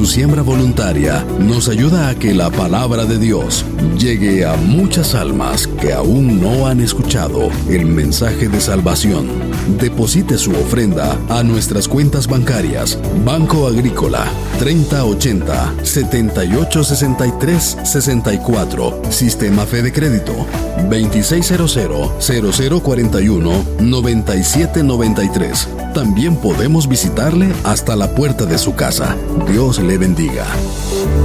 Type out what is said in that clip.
su siembra voluntaria nos ayuda a que la palabra de Dios llegue a muchas almas que aún no han escuchado el mensaje de salvación. Deposite su ofrenda a nuestras cuentas bancarias: Banco Agrícola 3080-7863-64, Sistema Fede Crédito 2600-0041-9793. También podemos visitarle hasta la puerta de su casa. Dios le bendiga.